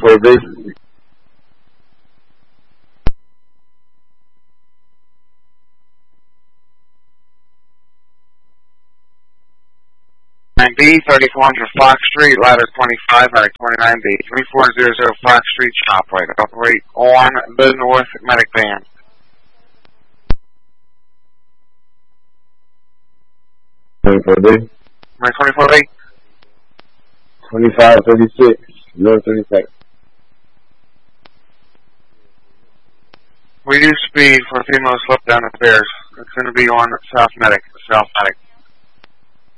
24B. B, 3400 Fox Street, ladder 25, ladder 29B, 3400 Fox Street, ShopRite. Operate on the North Medic Band. 24B. My 24B. 2536, North 32nd. Reduce speed for female slip down the stairs. It's going to be on South Medic.